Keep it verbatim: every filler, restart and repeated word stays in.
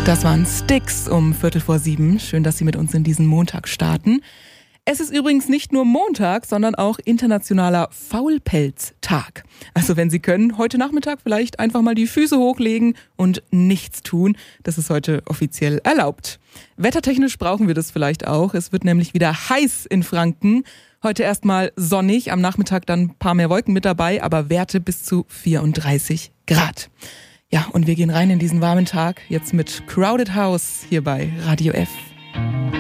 Das waren Styx um Viertel vor sieben. Schön, dass Sie mit uns in diesen Montag starten. Es ist übrigens nicht nur Montag, sondern auch internationaler Faulpelztag. Also wenn Sie können, heute Nachmittag vielleicht einfach mal die Füße hochlegen und nichts tun. Das ist heute offiziell erlaubt. Wettertechnisch brauchen wir das vielleicht auch. Es wird nämlich wieder heiß in Franken. Heute erstmal sonnig, am Nachmittag dann ein paar mehr Wolken mit dabei, aber Werte bis zu vierunddreißig Grad. Ja, und wir gehen rein in diesen warmen Tag, jetzt mit Crowded House hier bei Radio F.